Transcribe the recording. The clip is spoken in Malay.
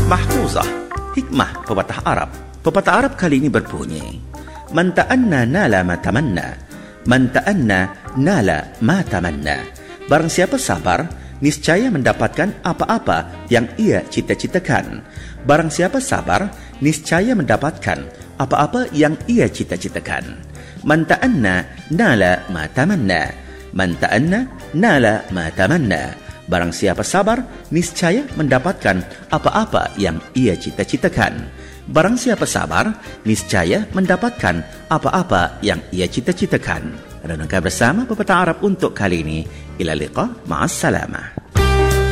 Mahfuzah, hikmah pepatah Arab. Pepatah Arab kali ini berbunyi, Man ta'anna nala ma tamanna, man ta'anna nala ma tamanna. Barang siapa sabar, niscaya mendapatkan apa-apa yang ia cita-citakan. Barang siapa sabar, niscaya mendapatkan apa-apa yang ia cita-citakan. Man ta'anna nala ma tamanna, man ta'anna nala ma tamanna. Barang siapa sabar, niscaya mendapatkan apa-apa yang ia cita-citakan. Barang siapa sabar, niscaya mendapatkan apa-apa yang ia cita-citakan. Renungkan bersama pepatah Arab untuk kali ini. Ila liqa, ma'as salamah.